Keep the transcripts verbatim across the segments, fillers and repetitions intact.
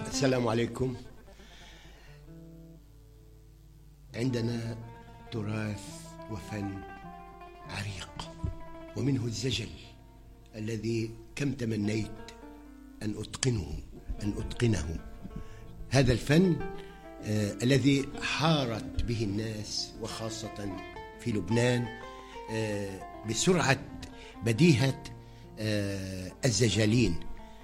السلام عليكم. عندنا تراث وفن عريق، ومنه الزجل الذي كم تمنيت أن أتقنه أن أتقنه هذا الفن آه الذي حارت به الناس، وخاصة في لبنان، آه بسرعة بديهة آه الزجالين.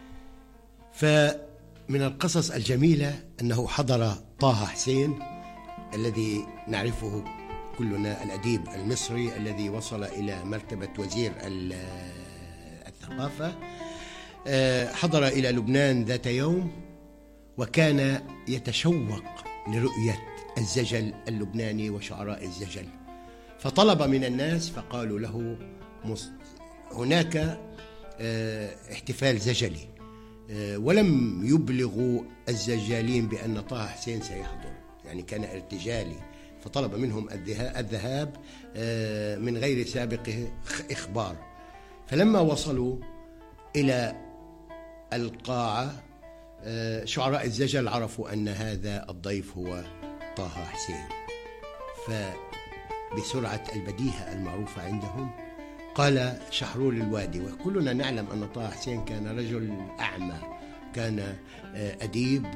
فمن القصص الجميلة أنه حضر طه حسين الذي نعرفه كلنا، الأديب المصري الذي وصل إلى مرتبة وزير الثقافة، حضر إلى لبنان ذات يوم، وكان يتشوق لرؤية الزجل اللبناني وشعراء الزجل، فطلب من الناس فقالوا له هناك احتفال زجلي، ولم يبلغوا الزجالين بأن طه حسين سيحضر، يعني كان ارتجالي، فطلب منهم الذهاب من غير سابق إخبار. فلما وصلوا إلى القاعة شعراء الزجل عرفوا أن هذا الضيف هو طه حسين، فبسرعة البديهة المعروفة عندهم قال شحرور الوادي، وكلنا نعلم أن طه حسين كان رجل أعمى، كان أديب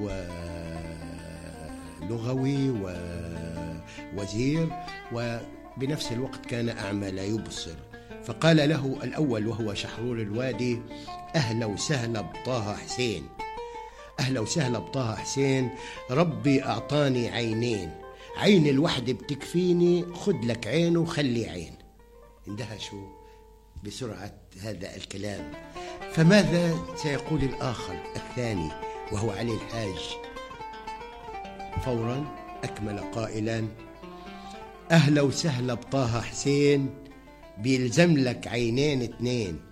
ولغوي ووزير، وبنفس الوقت كان أعمى لا يبصر. فقال له الأول وهو شحرور الوادي: أهلا وسهلا بطه حسين، أهلا وسهلا بطه حسين، ربي أعطاني عينين، عين الوحدة بتكفيني، خد لك عين وخلي عين. اندهشوا بسرعة هذا الكلام. فماذا سيقول الآخر الثاني وهو علي الحاج؟ فورا أكمل قائلا: أهلا وسهلا بطه حسين، بيلزم لك عينين اتنين،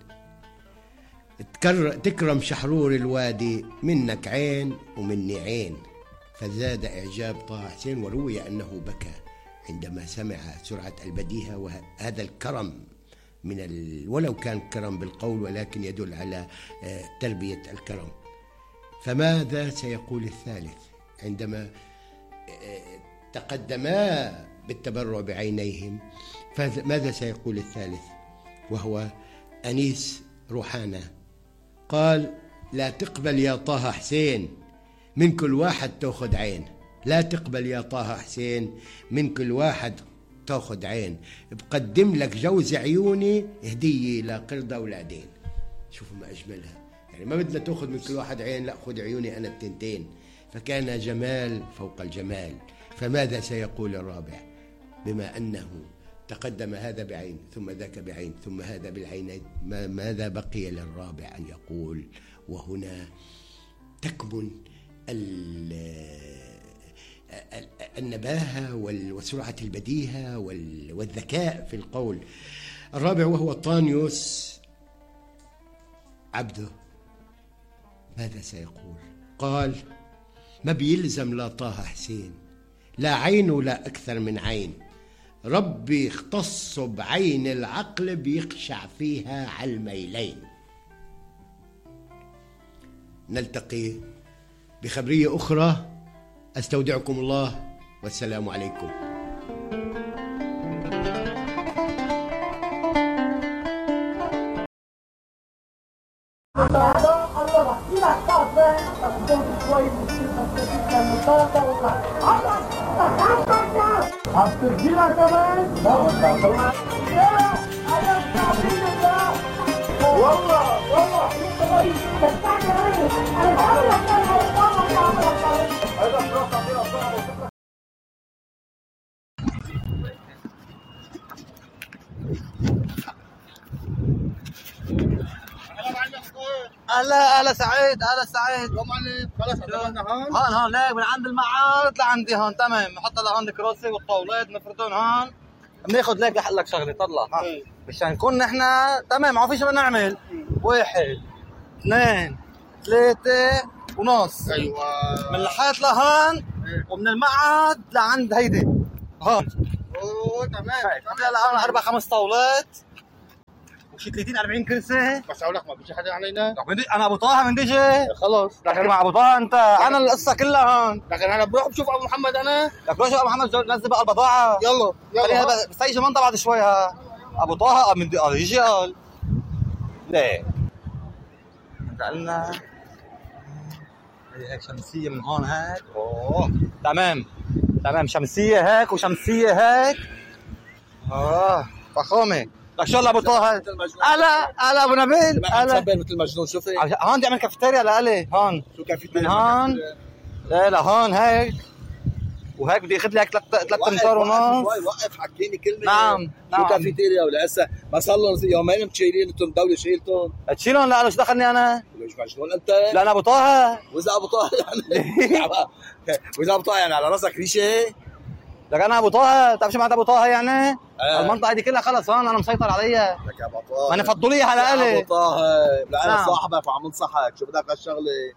تكرم شحرور الوادي، منك عين ومني عين. فزاد إعجاب طه حسين، وروي أنه بكى عندما سمع سرعة البديهة وهذا الكرم من ال... ولو كان كرم بالقول ولكن يدل على تربية الكرم. فماذا سيقول الثالث عندما تقدما بالتبرع بعينيهم؟ فماذا سيقول الثالث وهو أنيس روحانة؟ قال: لا تقبل يا طه حسين، من كل واحد تأخذ عين، لا تقبل يا طه حسين، من كل واحد تأخذ عين، بقدم لك جوز عيوني هدية لقرد أولادين. شوفوا ما أجملها، يعني ما بدنا تأخذ من كل واحد عين، لا خذ عيوني أنا التنتين. فكان جمال فوق الجمال. فماذا سيقول الرابع؟ بما أنه تقدم هذا بعين ثم ذاك بعين ثم هذا بالعينين، ماذا بقي للرابع أن يقول؟ وهنا تكمن النباهة وسرعة البديهة والذكاء في القول. الرابع وهو طانيوس عبده، ماذا سيقول؟ قال: ما بيلزم لا طه حسين، لا عين ولا أكثر من عين، ربي اختص بعين العقل بيقشع فيها على الميلين. نلتقي بخبرية أخرى، أستودعكم الله والسلام عليكم. التسجيل كمان والله والله هلا هلا سعيد، هلا سعيد. يوم عليك. خلص اعتمدنا هون؟ هون هون ليك من عند المعاد لعندي هون. تمام. نحط لهون الكراسي والطاولات نفردهم هون. بناخذ ليك رح لك شغله طلع ها مشان نكون نحن تمام. ما في شيء بدنا نعمل. واحد اثنين ثلاثة ونص. ايوه من الحيط لهون ومن المعاد لعند هيدي هون. اوه تمام. هلا لهون اربع خمس طاولات شي ثلاثين أربعين كرسي. بس اقول لك ما بيجي حدا علينا. انا ابو طه من ديجي. خلص لكن مع ابو طه انت انا القصه كلها هون. لكن انا بروح بشوف ابو محمد انا. لك روح شوف ابو محمد نزل بقى البضاعه. يلا يلا بس هي منطقه بعد شوي ها. ابو طه من ديجي قال ليه قالنا هي هيك شمسيه من هون هيك. اوه تمام تمام شمسيه هيك وشمسيه هيك. اه فخامه. لك شو ابو طه هلا هلا ابو نبيل هلا مثل مجنون. شوفي هون بدي اعمل كافيتيريا لالي هون. شو كافيتيريا؟ من هون لا لا هون هيك وهيك بدي اخذ لي هيك ثلاث ثلاث امتار ونص. وقف حكيني كلمه. نعم نعم. شو كافيتيريا ولا هسه ما صار لهم يومين مشيلين انتم الدوله شيلتهم. تشيلهم لا شو دخلني انا؟ ليش مجنون انت؟ لا انا ابو طه. واذا ابو طه يعني واذا ابو طه يعني على راسك ريشه. لك انا ابو طه بتعرف شو معناتها ابو طه يعني؟ آه. المنطقه دي كلها خلص هون انا مسيطر عليها. لك يا ابو طه ما انا فضلوا على لالي. ابو طه لا انا نعم. صاحبك وعم انصحك. شو بدك هالشغله؟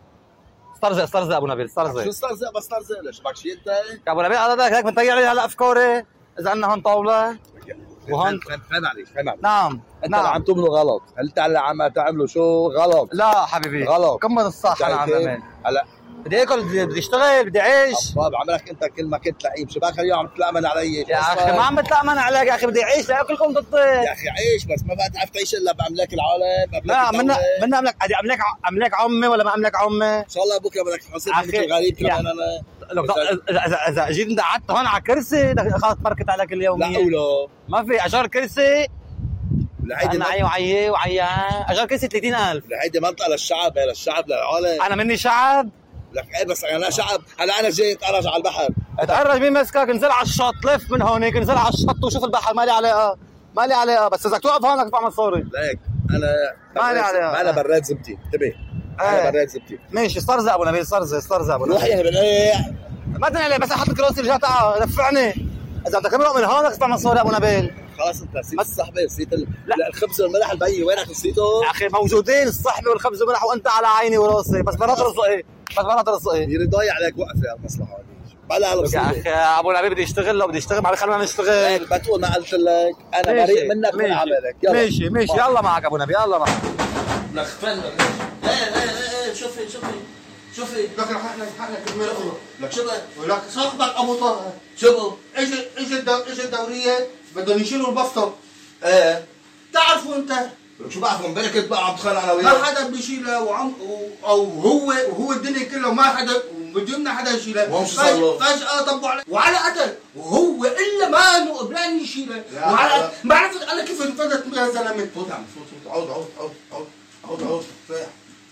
استرزق استرزق ابو نبيل استرزق. شو استرزق بس استرزق ليش بدك شيء انت؟ يا ابو نبيل هذا هيك بنطيع لي هلا افكاري اذا عندنا هون طاوله وهون. فهم عليك فهم عليك. نعم انت نعم. عم تعملوا غلط. هل انت اللي عم تعملوا شو غلط؟ لا حبيبي غلط. كمل الصح انا عم بعمل. هلا بدي اكل بدي بدي اشتغل بدي اعيش. طيب عملك انت كل ما كنت لعيب. شو باخر يوم عم تتلامن علي؟ يا اخي ما عم بتلامن عليك يا اخي بدي اعيش لاكلكم ضدي. يا اخي عيش بس ما بقى تعرف تعيش الا باملاك العالم. لا منا منا املك املك املك عمي ولا ما املك عمي؟ ان شاء الله بكره بدك تحصل مثل غريب كمان انا. اذا اذا اذا جيت انت قعدت هون على كرسي خلص فركت عليك اليوميه. لا ولا ما في اجار كرسي. هيدي انا عي وعي وعي اجار كرسي ثلاثين ألف. هيدي منطقه للشعب للشعب للعالم. انا مني شعب. لك ايه بس انا شعب. هلا انا جاي اتقرج على البحر. اتقرج مين مسكك؟ انزل على الشط لف من هونيك انزل على الشط وشوف البحر ما لي علاقه ما لي علاقه بس اذا توقف هون بدك تدفع مصاري. ليك انا ما لي علاقه. ما انا براد زبدي انتبه. انا براد زبدي. ماشي استرزق ابو نبيل استرزق استرزق ابو نبيل. روح يا بني ما تنقل لي بس احط لك راسي رجعت تعال دفعني. اذا بدك تمرق من هون بدك تدفع مصاري ابو نبيل. خلاص انت نسيت الصحبه نسيت ال... لا الخبز والملح البي وينك نسيته؟ يا اخي موجودين الصحبه والخبز والملح وانت على عيني وراسي بس بنات رزقي بس بنات رزقي. يري ضايع عليك وقفه المصلحه بلا على يا اخي ابو نبيل بدي اشتغل لو بدي اشتغل ما خلينا نشتغل. بتقول ما قلت لك انا بريء منك من عملك. يلا ماشي ماشي يلا معك ابو نبيل يلا معك. لك فن ايه ايه ايه شوفي شوفي شوفي لك لحقنا لحقنا كلمة أخرى. لك شو ولك صاحبك ابو طه شو اجى اجى اجى الدوريه بدهم يشيلوا البسطه. ايه تعرفوا انت شو بعرف امبارح كنت بقى عم تخانق انا ما وياه. حدا بيشيلها وعم او هو وهو الدنيا كلها ما حدا بدنا حدا يشيلها. وهم شو صار له؟ فجأة طبوا عليه وعلى قتل وهو الا ما انه قبلان يشيلها وعلى ما عرفت انا كيف انفذت يا زلمه. فوت عم فوت فوت عود عود عود عود عود عود ريح.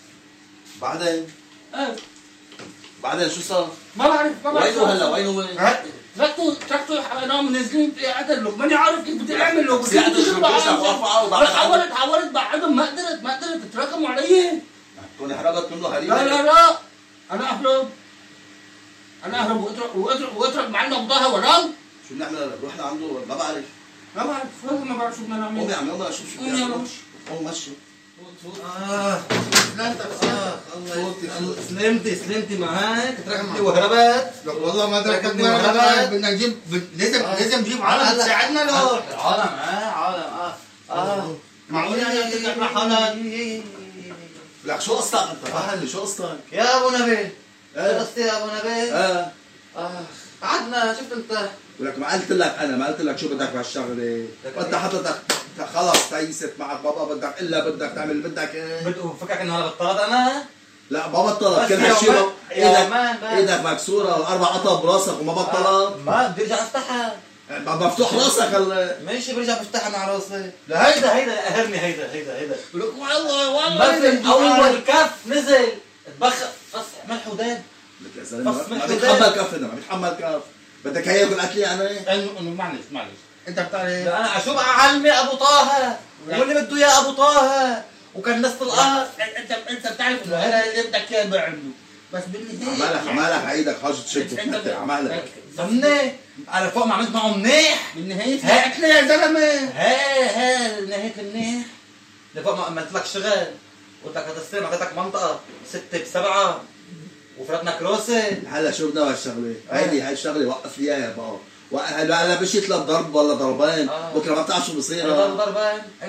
بعدين ايه بعدين شو صار؟ ما بعرف ما بعرف وينه هلا وينه وين؟ تركتوا تركتوا حرام منزلين قتل له ماني عارف كيف بدي اعمل له. بس قعدت تشوف بس حاولت حاولت بعدهم ما قدرت ما قدرت تتراكموا علي. تكون هربت منه هريبه. لا لا لا انا اهرب انا اهرب واترك واترك واترك معنا بضاها ورام. شو بنعمل هلا؟ رحنا عنده ما بعرف. ما بعرف والله ما بعرف شو بدنا نعمل. قوم يا عمي يلا شوف شو قوم يلا مشي. قوم مشي. اه سلامتك اه الله سلمتي سلمتي معك تركتني وهربت. والله ما تركتني تركتني وهربت. بدنا نجيب لازم لازم نجيب عالم تساعدنا له. عالم اه عالم اه اه معقول يعني تطلع حالك. لك شو قصتك انت؟ فهمني شو قصتك؟ يا ابو نبيل شو ايه قصتي يا ابو نبيل؟ اه اه قعدنا شفت انت. ولك ما قلت لك انا ما قلت لك شو بدك بهالشغله. وانت حضرتك خلص تيست معك بابا بدك الا بدك تعمل اللي بدك ايه. بدو فكرك انه هلا بطلت انا؟ لا ما بطلت. كل بس هالشيء يومين- ايدك يومين بس. ايدك مكسوره والاربع قطع براسك وما بطلت. ما بدي ارجع افتحها. مفتوح راسك هلا. ماشي برجع بفتحها مع راسي. لا هيدا هيدا قهرني هيدا هيدا هيدا. لك والله والله بس اول كف نزل اتبخر بس ملح وداب. لك يا زلمه بس ما محدود. بيتحمل كف هذا ما بيتحمل كف. بدك هي ياكل اكلي انا؟ انه انه معلش معلش انت بتعرف لا انا شو بقى علمي ابو طه واللي بده اياه ابو طه وكان نص القهر. انت انت بتعرف انه هذا اللي بدك اياه بعمله بس بالنهايه عمالك عمالك عيدك حاجه تشد انت عمالك. فهمني على فوق ما عملت معه منيح. بالنهايه هي اكله يا زلمه. هي هي نهايه المنيح لفوق ما عملت لك شغل قلت لك هتستلم اعطيتك منطقه ستة بسبعة وفرتنا كروسه. هلا شو بدنا بهالشغله؟ هيدي هاي الشغله وقف لي اياها بقى. هلا هلا مشيت لضرب ولا ضربين. آه. بكره ما بتعرف شو بصير. ضربان